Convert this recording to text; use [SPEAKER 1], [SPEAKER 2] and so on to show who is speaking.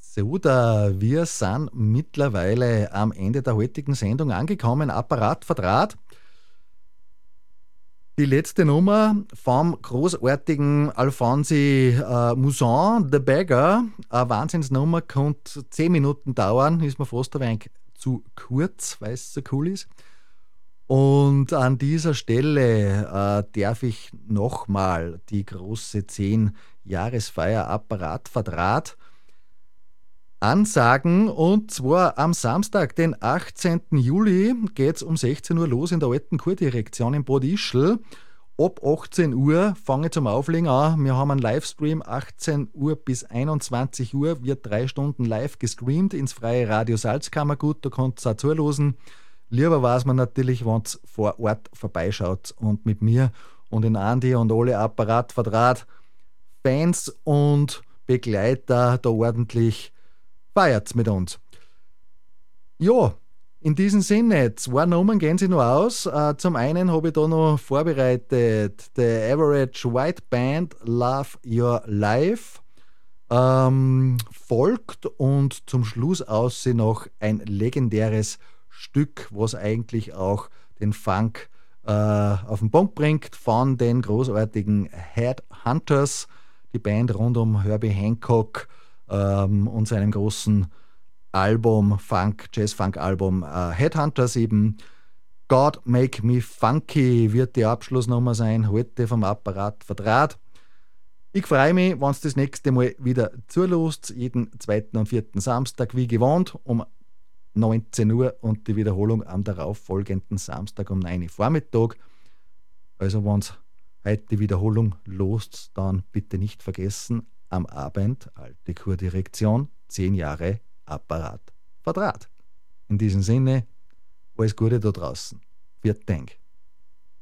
[SPEAKER 1] So, wir sind mittlerweile am Ende der heutigen Sendung angekommen. Apparat verdraht. Die letzte Nummer vom großartigen Alphonsi Mousson, The Beggar. Eine Wahnsinnsnummer, konnte 10 Minuten dauern, ist mir fast ein wenig zu kurz, weil es so cool ist. Und an dieser Stelle darf ich nochmal die große 10-Jahresfeier Apparat verdraht ansagen, und zwar am Samstag, den 18. Juli, geht es um 16 Uhr los in der alten Kurdirektion in Bad Ischl. Ab 18 Uhr fange ich zum Auflegen an. Wir haben einen Livestream, 18 Uhr bis 21 Uhr, wird 3 Stunden live gestreamt ins freie Radio Salzkammergut, da könnt ihr auch zuhören. Lieber weiß man natürlich, wenn ihr vor Ort vorbeischaut und mit mir und den Andi und alle Apparat verdraht Fans und Begleiter da ordentlich feiert mit uns. Ja, in diesem Sinne, 2 Nummern gehen sie noch aus. Zum einen habe ich da noch vorbereitet The Average White Band, Love Your Life. Folgt und zum Schluss aussehen noch ein legendäres Stück, was eigentlich auch den Funk auf den Punkt bringt, von den großartigen Headhunters, die Band rund um Herbie Hancock und seinem großen Album, Jazz-Funk-Album Headhunters eben. God Make Me Funky wird die Abschlussnummer sein, heute vom Apparat verdraht. Ich freue mich, wenn es das nächste Mal wieder zulässt, jeden 2. und 4. Samstag wie gewohnt um 19 Uhr und die Wiederholung am darauffolgenden Samstag um 9 Uhr Vormittag. Also wenn es heute die Wiederholung lost, dann bitte nicht vergessen, am Abend alte Kurdirektion, 10 Jahre Apparat verdraht. In diesem Sinne, alles Gute da draußen. Vielen Dank.